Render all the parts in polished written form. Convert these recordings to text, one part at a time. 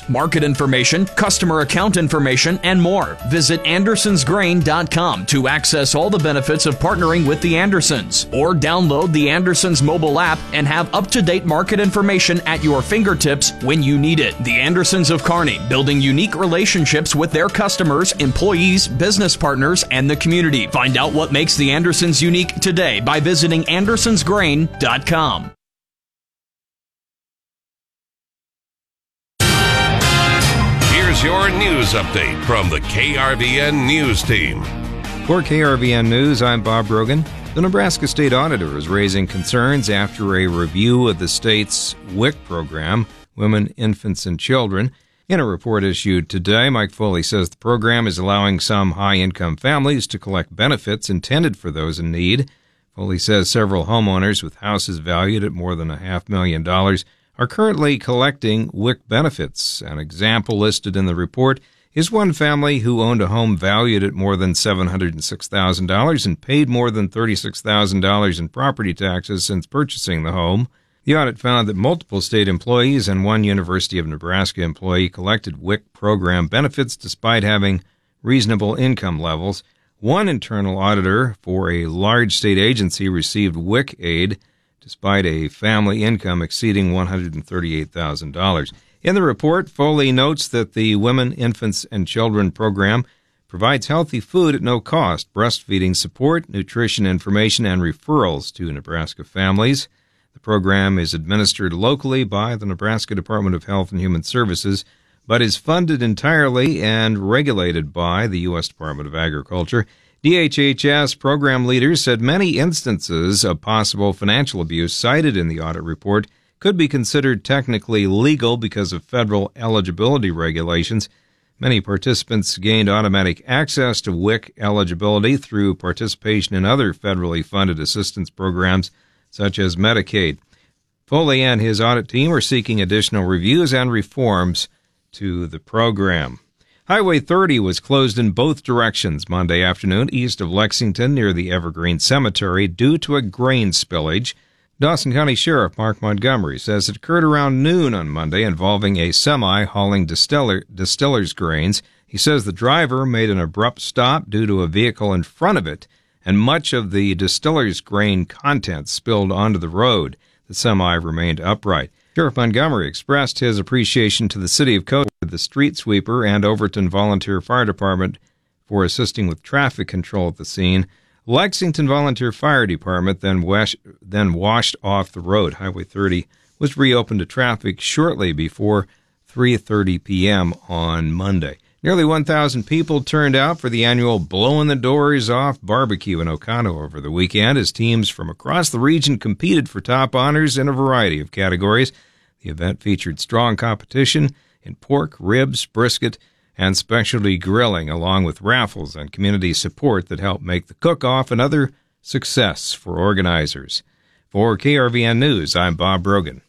market information, customer account information, and more. Visit AndersonsGrain.com to access all the benefits of partnering with the Andersons, or download the Andersons mobile app and have up-to-date market information at your fingertips when you need it. The Andersons of Kearney, building unique relationships with their customers, employees, business partners, and the community. Find out what makes the Andersons unique today by visiting AndersonsGrain.com. Here's your news update from the KRVN News Team. For KRVN News, I'm Bob Brogan. The Nebraska State Auditor is raising concerns after a review of the state's WIC program, Women, Infants, and Children. In a report issued today, Mike Foley says the program is allowing some high-income families to collect benefits intended for those in need. Foley says several homeowners with houses valued at more than $500,000 are currently collecting WIC benefits. An example listed in the report is one family who owned a home valued at more than $706,000 and paid more than $36,000 in property taxes since purchasing the home. The audit found that multiple state employees and one University of Nebraska employee collected WIC program benefits despite having reasonable income levels. One internal auditor for a large state agency received WIC aid despite a family income exceeding $138,000. In the report, Foley notes that the Women, Infants, and Children program provides healthy food at no cost, breastfeeding support, nutrition information, and referrals to Nebraska families. The program is administered locally by the Nebraska Department of Health and Human Services, but is funded entirely and regulated by the U.S. Department of Agriculture. DHHS program leaders said many instances of possible financial abuse cited in the audit report could be considered technically legal because of federal eligibility regulations. Many participants gained automatic access to WIC eligibility through participation in other federally funded assistance programs, such as Medicaid. Foley and his audit team are seeking additional reviews and reforms to the program. Highway 30 was closed in both directions Monday afternoon east of Lexington near the Evergreen Cemetery due to a grain spillage. Dawson County Sheriff Mark Montgomery says it occurred around noon on Monday involving a semi hauling distiller's grains. He says the driver made an abrupt stop due to a vehicle in front of it, and much of the distiller's grain contents spilled onto the road. The semi remained upright. Sheriff Montgomery expressed his appreciation to the City of Coatesville, the street sweeper, and Overton Volunteer Fire Department for assisting with traffic control at the scene. Lexington Volunteer Fire Department then washed off the road. Highway 30 was reopened to traffic shortly before 3:30 p.m. on Monday. Nearly 1,000 people turned out for the annual Blowing the Doors Off barbecue in Oconto over the weekend as teams from across the region competed for top honors in a variety of categories. The event featured strong competition in pork, ribs, brisket, and specialty grilling, along with raffles and community support that helped make the cook-off another success for organizers. For KRVN News, I'm Bob Brogan.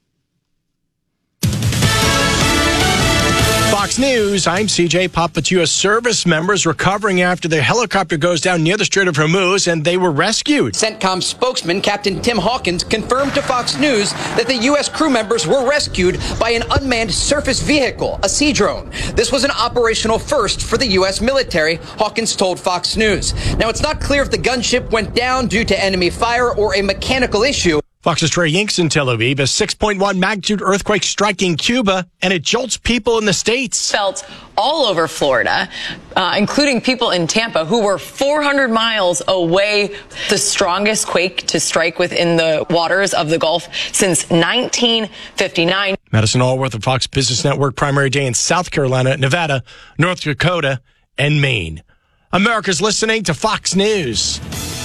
Fox News, I'm CJ Popovich. U.S. service members recovering after their helicopter goes down near the Strait of Hormuz, and they were rescued. CENTCOM spokesman Captain Tim Hawkins confirmed to Fox News that the U.S. crew members were rescued by an unmanned surface vehicle, a Sea Drone. This was an operational first for the U.S. military, Hawkins told Fox News. Now, it's not clear if the gunship went down due to enemy fire or a mechanical issue. Fox's Trey Yinks in Tel Aviv. A 6.1 magnitude earthquake striking Cuba, and it jolts people in the States. Felt all over Florida, including people in Tampa who were 400 miles away. The strongest quake to strike within the waters of the Gulf since 1959. Madison Allworth of Fox Business Network. Primary day in South Carolina, Nevada, North Dakota, and Maine. America's listening to Fox News.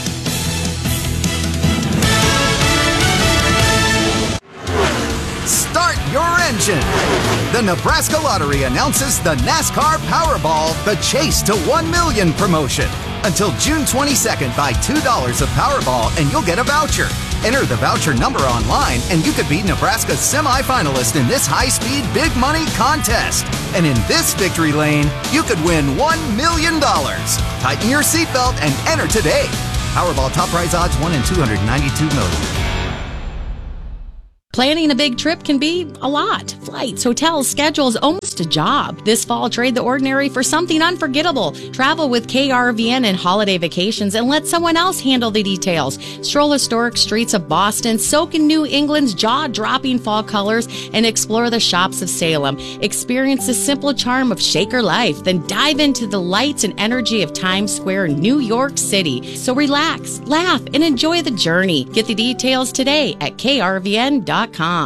Start your engine. The Nebraska Lottery announces the NASCAR Powerball, the Chase to 1 Million promotion. Until June 22nd, buy $2 of Powerball and you'll get a voucher. Enter the voucher number online and you could be Nebraska's semifinalist in this high-speed big money contest. And in this victory lane, you could win $1 million. Tighten your seatbelt and enter today. Powerball top prize odds 1 in 292 million. Planning a big trip can be a lot. Flights, hotels, schedules, almost a job. This fall, trade the ordinary for something unforgettable. Travel with KRVN and holiday vacations and let someone else handle the details. Stroll historic streets of Boston, soak in New England's jaw-dropping fall colors, and explore the shops of Salem. Experience the simple charm of Shaker life, then dive into the lights and energy of Times Square, New York City. So relax, laugh, and enjoy the journey. Get the details today at krvn.com.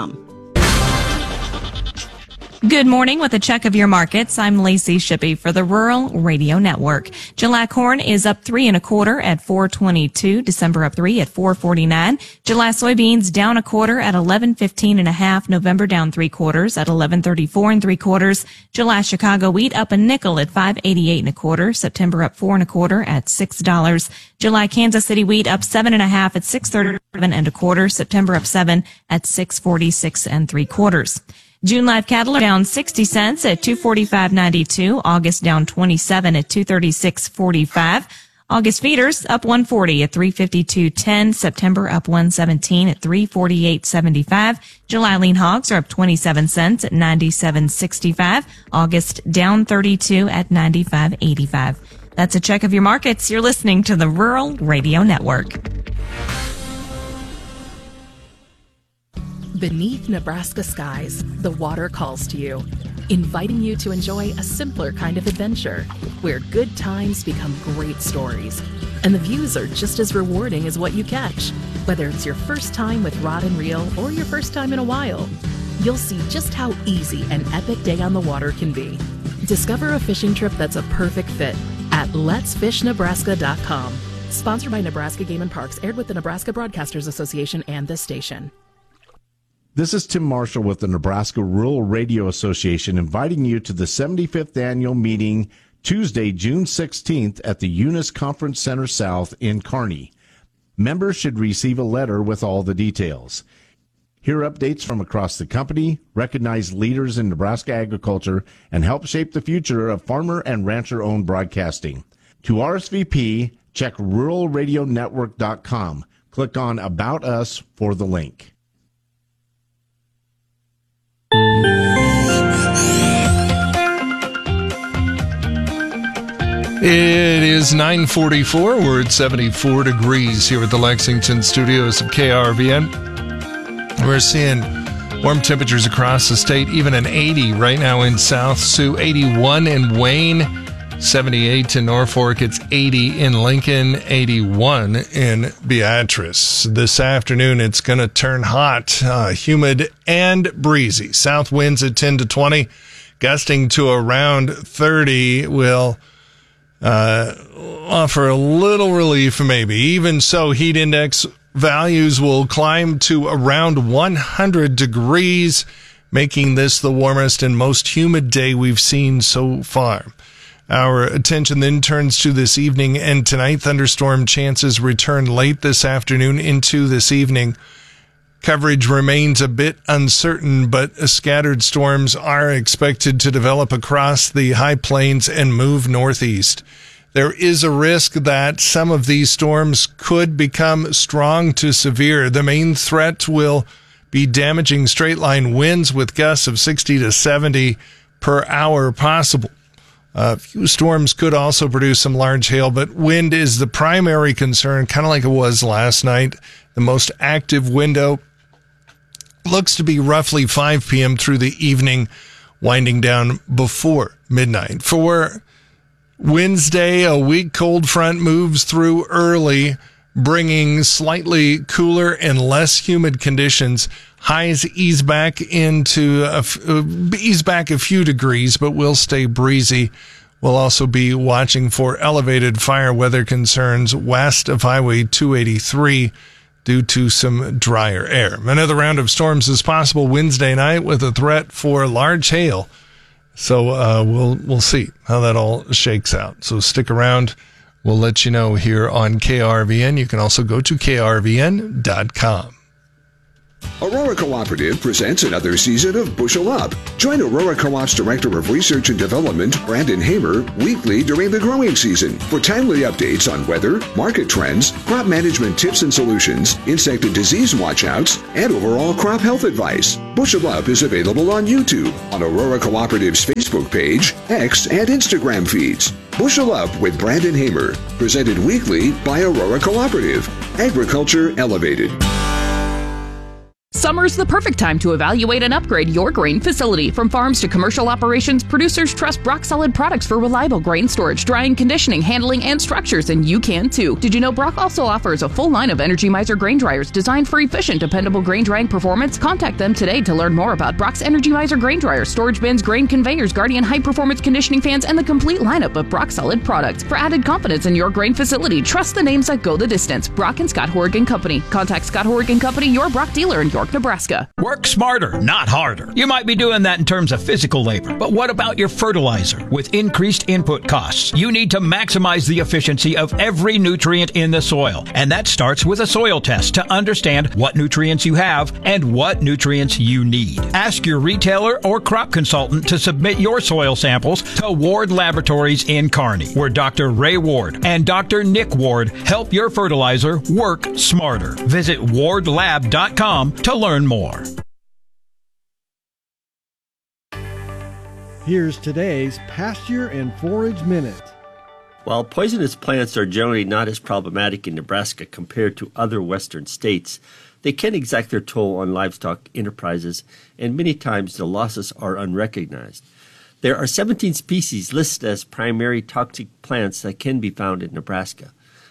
Good morning. With a check of your markets, I'm Lacey Shippey for the Rural Radio Network. July corn is up 3 1/4 at $4.22. December up 3 at $4.49. July soybeans down 1/4 at $11.15 1/2. November down 3/4 at $11.34 3/4. July Chicago wheat up a nickel at $5.88 1/4. September up 4 1/4 at $6. July Kansas City wheat up 7 1/2 at $6.37 1/4. September up 7 at $6.46 3/4. June live cattle are down 60 cents at $245.92. August down 27 at $236.45. August feeders up 140 at $352.10. September up 117 at $348.75. July lean hogs are up 27 cents at $97.65. August down 32 at $95.85. That's a check of your markets. You're listening to the Rural Radio Network. Beneath Nebraska skies, the water calls to you, inviting you to enjoy a simpler kind of adventure, where good times become great stories, and the views are just as rewarding as what you catch. Whether it's your first time with rod and reel or your first time in a while, you'll see just how easy an epic day on the water can be. Discover a fishing trip that's a perfect fit at letsfishnebraska.com. Sponsored by Nebraska Game and Parks, aired with the Nebraska Broadcasters Association and this station. This is Tim Marshall with the Nebraska Rural Radio Association, inviting you to the 75th annual meeting Tuesday, June 16th at the Eunice Conference Center South in Kearney. Members should receive a letter with all the details. Hear updates from across the company, recognize leaders in Nebraska agriculture, and help shape the future of farmer and rancher-owned broadcasting. To RSVP, check ruralradionetwork.com. Click on About Us for the link. It is 9:44. We're at 74 degrees here at the Lexington studios of KRVN. We're seeing warm temperatures across the state, even an 80 right now in South Sioux, 81 in Wayne, 78 in Norfolk. It's 80 in Lincoln, 81 in Beatrice. This afternoon, it's going to turn hot, humid, and breezy. South winds at 10 to 20, gusting to around 30 will offer a little relief maybe. Even so, heat index values will climb to around 100 degrees, making this the warmest and most humid day we've seen so far. Our attention then turns to this evening and tonight. Thunderstorm chances return late this afternoon into this evening. Coverage remains a bit uncertain, but scattered storms are expected to develop across the high plains and move northeast. There is a risk that some of these storms could become strong to severe. The main threat will be damaging straight-line winds with gusts of 60 to 70 per hour possible. A few storms could also produce some large hail, but wind is the primary concern, kind of like it was last night. The most active window looks to be roughly 5 p.m. through the evening, winding down before midnight. For Wednesday, a weak cold front moves through early, bringing slightly cooler and less humid conditions. Highs ease back a few degrees, but will stay breezy. We'll also be watching for elevated fire weather concerns west of Highway 283 due to some drier air. Another round of storms is possible Wednesday night with a threat for large hail. So we'll see how that all shakes out. So stick around. We'll let you know here on KRVN. You can also go to krvn.com. Aurora Cooperative presents another season of Bushel Up. Join Aurora Co-op's Director of Research and Development, Brandon Hamer, weekly during the growing season for timely updates on weather, market trends, crop management tips and solutions, insect and disease watchouts, and overall crop health advice. Bushel Up is available on YouTube, on Aurora Cooperative's Facebook page, X, and Instagram feeds. Bushel Up with Brandon Hamer, presented weekly by Aurora Cooperative. Agriculture Elevated. Summer's the perfect time to evaluate and upgrade your grain facility. From farms to commercial operations, producers trust Brock Solid products for reliable grain storage, drying, conditioning, handling, and structures, and you can too. Did you know Brock also offers a full line of Energy Miser grain dryers designed for efficient, dependable grain drying performance? Contact them today to learn more about Brock's Energy Miser grain dryers, storage bins, grain conveyors, Guardian high-performance conditioning fans, and the complete lineup of Brock Solid products. For added confidence in your grain facility, trust the names that go the distance. Brock and Scott Horrigan Company. Contact Scott Horrigan Company, your Brock dealer in York, Nebraska. Work smarter, not harder. You might be doing that in terms of physical labor, but what about your fertilizer? With increased input costs, you need to maximize the efficiency of every nutrient in the soil. And that starts with a soil test to understand what nutrients you have and what nutrients you need. Ask your retailer or crop consultant to submit your soil samples to Ward Laboratories in Kearney, where Dr. Ray Ward and Dr. Nick Ward help your fertilizer work smarter. Visit wardlab.com to learn more. Here's today's Pasture and Forage Minute. While poisonous plants are generally not as problematic in Nebraska compared to other western states, they can exact their toll on livestock enterprises, and many times the losses are unrecognized. There are 17 species listed as primary toxic plants that can be found in Nebraska.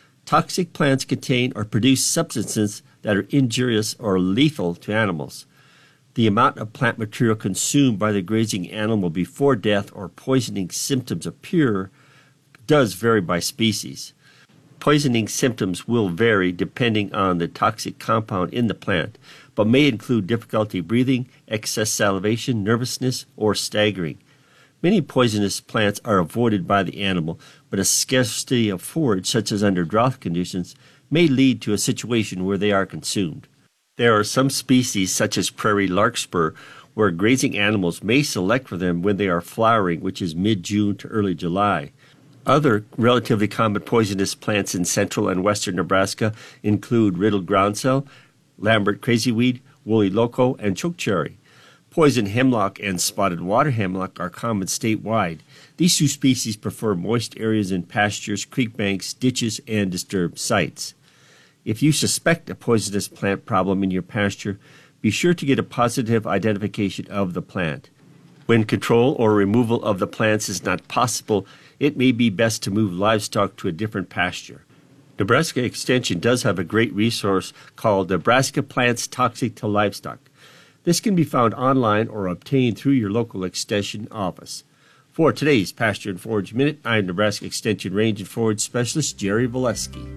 Toxic plants contain or produce substances that are injurious or lethal to animals. The amount of plant material consumed by the grazing animal before death or poisoning symptoms appear does vary by species. Poisoning symptoms will vary depending on the toxic compound in the plant, but may include difficulty breathing, excess salivation, nervousness, or staggering. Many poisonous plants are avoided by the animal, but a scarcity of forage, such as under drought conditions, may lead to a situation where they are consumed. There are some species, such as prairie larkspur, where grazing animals may select for them when they are flowering, which is mid-June to early July. Other relatively common poisonous plants in central and western Nebraska include riddled groundsel, Lambert crazyweed, woolly loco, and chokecherry. Poison hemlock and spotted water hemlock are common statewide. These two species prefer moist areas in pastures, creek banks, ditches, and disturbed sites. If you suspect a poisonous plant problem in your pasture, be sure to get a positive identification of the plant. When control or removal of the plants is not possible, it may be best to move livestock to a different pasture. Nebraska Extension does have a great resource called Nebraska Plants Toxic to Livestock. This can be found online or obtained through your local Extension office. For today's Pasture and Forage Minute, I'm Nebraska Extension Range and Forage Specialist Jerry Valesky.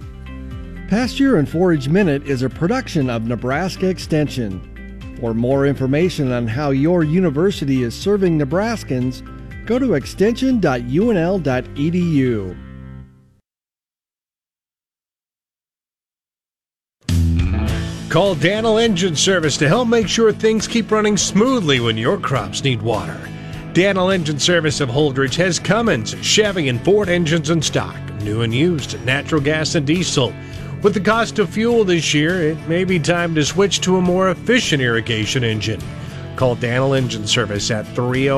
Pasture and Forage Minute is a production of Nebraska Extension. For more information on how your university is serving Nebraskans, go to extension.unl.edu. Call Daniel Engine Service to help make sure things keep running smoothly when your crops need water. Daniel Engine Service of Holdrege has Cummins, Chevy, and Ford engines in stock, new and used, natural gas and diesel. With the cost of fuel this year, it may be time to switch to a more efficient irrigation engine. Call Daniel Engine Service at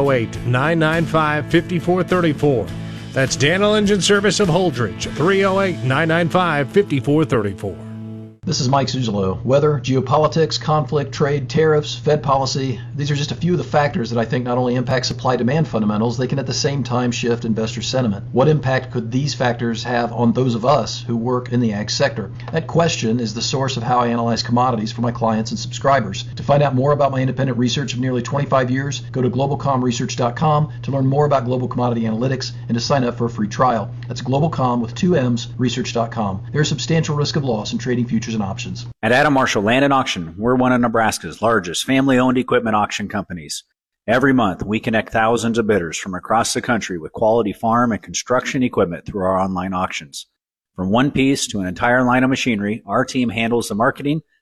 308-995-5434. That's Daniel Engine Service of Holdrege, 308-995-5434. This is Mike Zuzolo. Weather, geopolitics, conflict, trade, tariffs, Fed policy, these are just a few of the factors that I think not only impact supply-demand fundamentals, they can at the same time shift investor sentiment. What impact could these factors have on those of us who work in the ag sector? That question is the source of how I analyze commodities for my clients and subscribers. To find out more about my independent research of nearly 25 years, go to globalcomresearch.com to learn more about global commodity analytics and to sign up for a free trial. That's globalcom with 2 M's, research.com. There is substantial risk of loss in trading futures and options. At Adam Marshall Land and Auction, we're one of Nebraska's largest family-owned equipment auction companies. Every month, we connect thousands of bidders from across the country with quality farm and construction equipment through our online auctions. From one piece to an entire line of machinery, our team handles the marketing,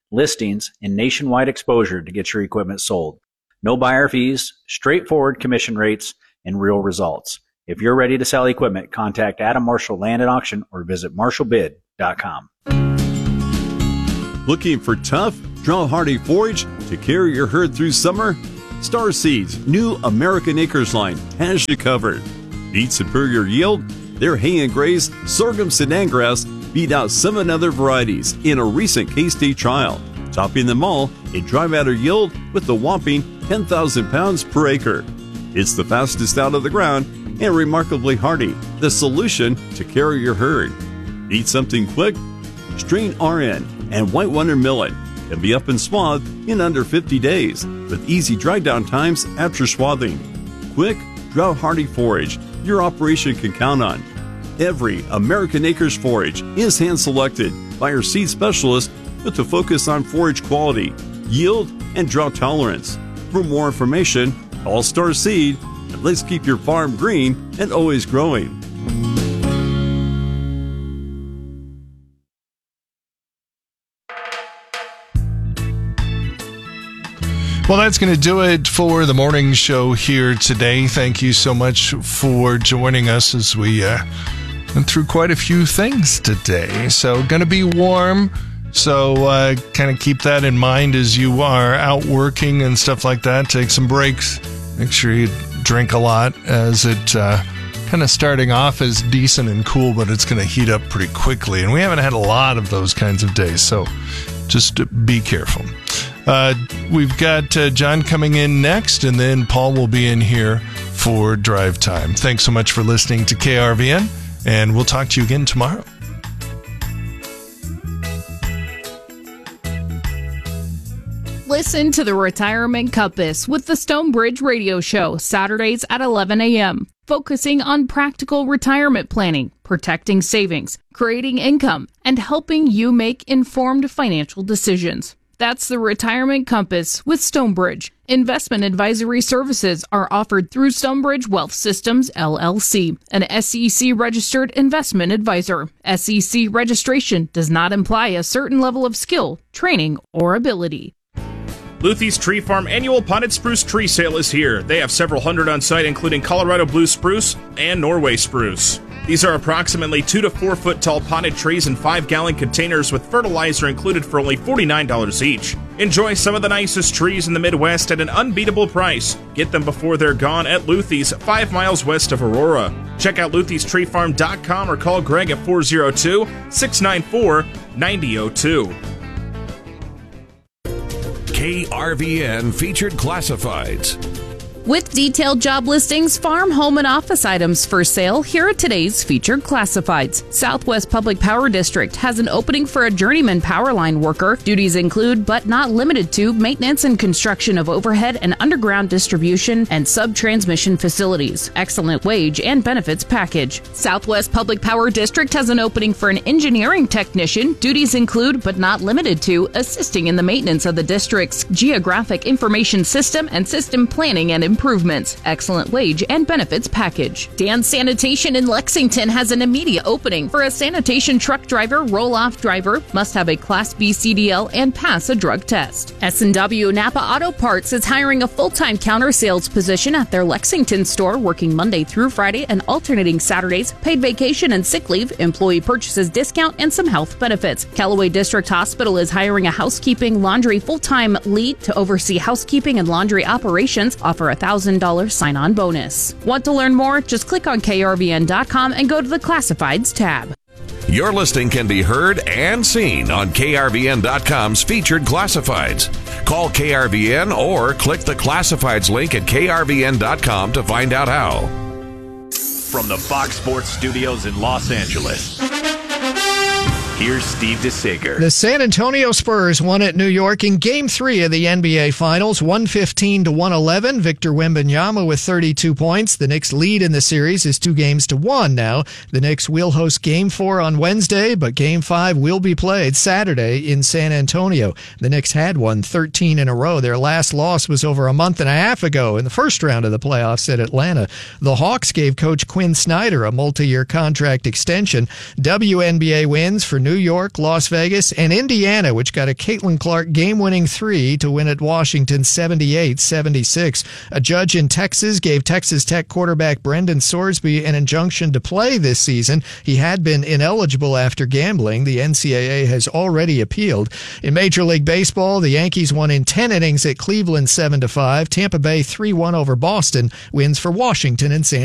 listings, and nationwide exposure to get your equipment sold. No buyer fees, straightforward commission rates, and real results. If you're ready to sell equipment, contact Adam Marshall Land and Auction or visit marshallbid.com. Looking for tough, drought-hardy forage to carry your herd through summer? Star Seeds' new American Acres line has you covered. Need superior yield? Their hay and graze sorghum Sudan grass beat out 7 other varieties in a recent K-State trial, topping them all in dry matter yield with a whopping 10,000 pounds per acre. It's the fastest out of the ground and remarkably hardy, the solution to carry your herd. Need something quick? Strain RN and White Wonder Millet can be up and swathed in under 50 days with easy dry down times after swathing. Quick, drought-hardy forage your operation can count on. Every American Acres forage is hand-selected by our seed specialist with a focus on forage quality, yield, and drought tolerance. For more information, call Star Seed, and let's keep your farm green and always growing. Well, that's going to do it for the morning show here today. Thank you so much for joining us as we went through quite a few things today. So going to be warm. So kind of keep that in mind as you are out working and stuff like that. Take some breaks. Make sure you drink a lot as it kind of starting off as decent and cool, but it's going to heat up pretty quickly. And we haven't had a lot of those kinds of days. So just be careful. We've got John coming in next, and then Paul will be in here for drive time. Thanks so much for listening to KRVN, and we'll talk to you again tomorrow. Listen to the Retirement Compass with the Stonebridge Radio Show, Saturdays at 11 a.m., focusing on practical retirement planning, protecting savings, creating income, and helping you make informed financial decisions. That's the Retirement Compass with Stonebridge. Investment advisory services are offered through Stonebridge Wealth Systems, LLC, an SEC-registered investment advisor. SEC registration does not imply a certain level of skill, training, or ability. Luthie's Tree Farm annual potted spruce tree sale is here. They have several hundred on site, including Colorado blue spruce and Norway spruce. These are approximately 2 to 4 foot tall potted trees in 5-gallon containers with fertilizer included for only $49 each. Enjoy some of the nicest trees in the Midwest at an unbeatable price. Get them before they're gone at Luthie's, 5 miles west of Aurora. Check out luthiestreefarm.com or call Greg at 402-694-9002. KRVN Featured Classifieds. With detailed job listings, farm, home, and office items for sale, here are today's featured classifieds. Southwest Public Power District has an opening for a journeyman power line worker. Duties include, but not limited to, maintenance and construction of overhead and underground distribution and sub-transmission facilities. Excellent wage and benefits package. Southwest Public Power District has an opening for an engineering technician. Duties include, but not limited to, assisting in the maintenance of the district's geographic information system and system planning and improvements. Excellent wage and benefits package. Dan's Sanitation in Lexington has an immediate opening for a sanitation truck driver, roll-off driver, must have a Class B CDL and pass a drug test. S&W Napa Auto Parts is hiring a full-time counter sales position at their Lexington store, working Monday through Friday and alternating Saturdays, paid vacation and sick leave, employee purchases discount, and some health benefits. Callaway District Hospital is hiring a housekeeping laundry full-time lead to oversee housekeeping and laundry operations, offer a $1,000 sign-on bonus. Want to learn more? Just click on krvn.com and go to the Classifieds tab. Your listing can be heard and seen on krvn.com's Featured Classifieds. Call KRVN or click the Classifieds link at krvn.com to find out how. From the Fox Sports Studios in Los Angeles, here's Steve DeSager. The San Antonio Spurs won at New York in Game 3 of the NBA Finals, 115-111. Victor Wembanyama with 32 points. The Knicks' lead in the series is 2-1 now. The Knicks will host Game 4 on Wednesday, but Game 5 will be played Saturday in San Antonio. The Knicks had won 13 in a row. Their last loss was over a month and a half ago in the first round of the playoffs at Atlanta. The Hawks gave Coach Quinn Snyder a multi-year contract extension. WNBA wins for New York, Las Vegas, and Indiana, which got a Caitlin Clark game-winning three to win at Washington 78-76. A judge in Texas gave Texas Tech quarterback Brendan Sorsby an injunction to play this season. He had been ineligible after gambling. The NCAA has already appealed. In Major League Baseball, the Yankees won in 10 innings at Cleveland 7-5. Tampa Bay 3-1 over Boston. Wins for Washington and San